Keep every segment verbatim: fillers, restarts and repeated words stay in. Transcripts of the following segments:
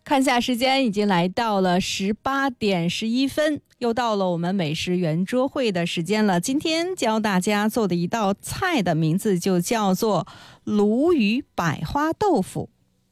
看下时间，已经来到了十八点十一分，又到了我们美食圆桌会的时间了。今天教大家做的一道菜的名字就叫做鲈鱼百花豆腐。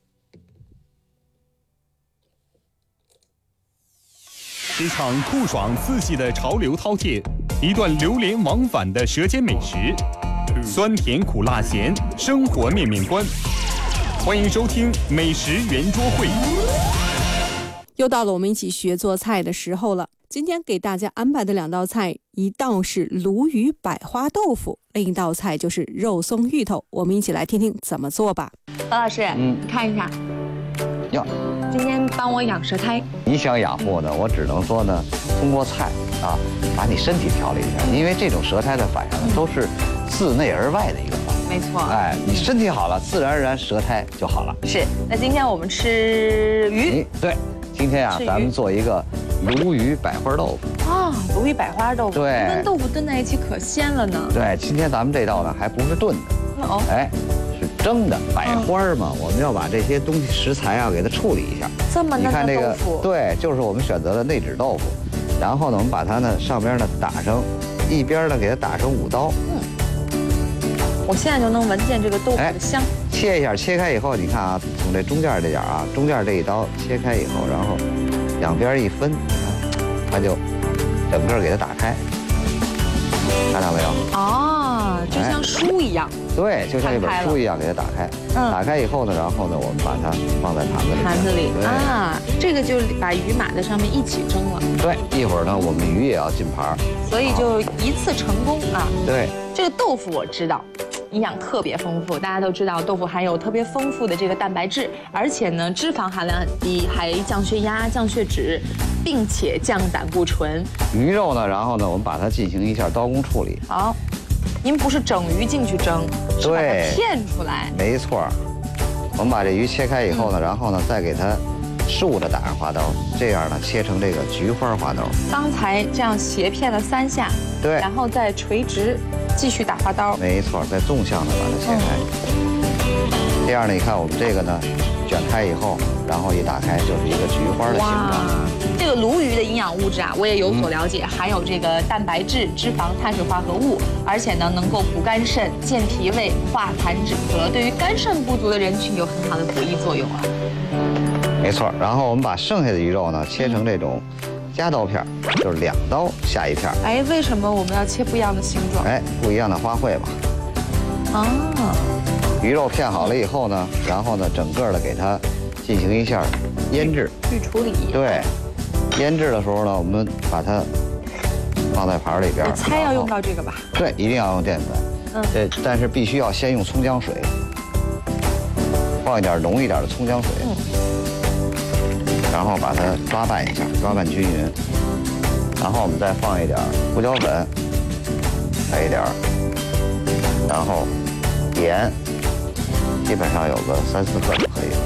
一场酷爽刺激的潮流饕餮，一段流连忘返的舌尖美食，酸甜苦辣咸，生活面面观。欢迎收听美食圆桌会。 又到了我们一起学做菜的时候了。今天给大家安排的两道菜，一道是鲈鱼百花豆腐，另一道菜就是肉松芋头。我们一起来听听怎么做吧。 何老师，嗯，你看一下。 哟， 今天帮我养舌苔。 你想养护呢，我只能说呢，通过菜啊，把你身体调理一下，因为这种舌苔的反应都是自内而外的一个反应。 没错， 哎，你身体好了，自然而然舌苔就好了。 是，那今天我们吃鱼。 嗯、对，今天啊，咱们做一个鲈鱼百花豆腐。 啊，鲈鱼百花豆腐， 对， 跟豆腐炖在一起可鲜了呢。 对，今天咱们这道呢还不是炖的， 哦， 哎，是蒸的。百花嘛，我们要把这些东西食材啊给它处理一下。 这么嫩的豆腐， 对，就是我们选择的内酯豆腐。然后呢，我们把它呢上边呢打上，一边呢给它打上五刀。 嗯，我现在就能闻见这个豆腐的香。 切一下，切开以后，你看啊，从这中间这点啊，中间这一刀切开以后，然后两边一分，它就整个给它打开，看到没有？ 哦，就像书一样。 对，就像一本书一样，给它打开。嗯，打开以后呢，然后呢，我们把它放在盘子里。 盘子里啊，这个就把鱼码在上面一起蒸了。 对，一会儿呢，我们鱼也要进盘， 所以就一次成功啊。 对， 这个豆腐我知道。营养特别丰富，大家都知道豆腐含有特别丰富的这个蛋白质，而且呢脂肪含量很低，还降血压、降血脂，并且降胆固醇。 鱼肉呢，然后呢，我们把它进行一下刀工处理。 好，您不是整鱼进去蒸，是把它片出来。 没错，我们把这鱼切开以后呢，然后呢再给它竖着打上花刀，这样呢切成这个菊花花刀。 刚才这样斜片了三下， 对， 然后再垂直。继续打花刀， 没错，再纵向的把它切开。嗯、这样呢，你看我们这个呢，卷开以后，然后一打开就是一个菊花的形状。 这个鲈鱼的营养物质啊，我也有所了解，嗯、含有这个蛋白质、脂肪、碳水化合物，而且呢能够补肝肾、健脾胃、化痰止咳，对于肝肾不足的人群有很好的补益作用啊。 没错，然后我们把剩下的鱼肉呢切成这种。夹刀片，就是两刀下一片。 哎，为什么我们要切不一样的形状？ 哎，不一样的花卉嘛。 啊， 鱼肉片好了以后呢，然后呢，整个的给它进行一下腌制、 预处理。 对，腌制的时候呢，我们把它放在盘里边。 我猜要用到这个吧？ 对，一定要用淀粉。嗯，这但是必须要先用葱姜水，放一点浓一点的葱姜水。嗯。然后把它抓拌一下，抓拌均匀。然后我们再放一点胡椒粉，来一点，然后盐，基本上有个三四克就可以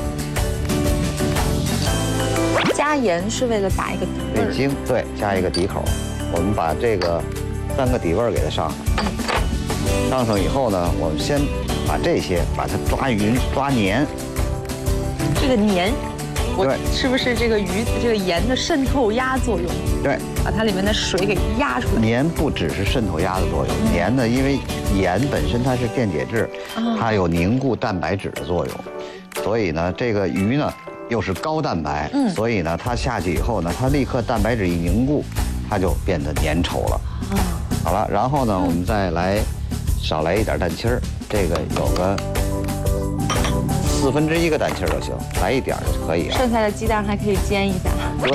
了。加盐是为了打一个底味。 味精，对，加一个底口。我们把这个三个底味给它上上。上上以后呢，我们先把这些把它抓匀、抓黏。 这个黏。我是不是这个鱼这个盐的渗透压作用？ 对， 把它里面的水给压出来。 盐不只是渗透压的作用，盐呢，因为盐本身它是电解质，它有凝固蛋白质的作用，所以呢，这个鱼呢又是高蛋白，嗯，所以呢，它下去以后呢，它立刻蛋白质一凝固，它就变得粘稠了。啊，好了，然后呢，我们再来少来一点蛋清儿，这个有个。四分之一个蛋清就行，来一点就可以了。 剩下的鸡蛋还可以煎一下。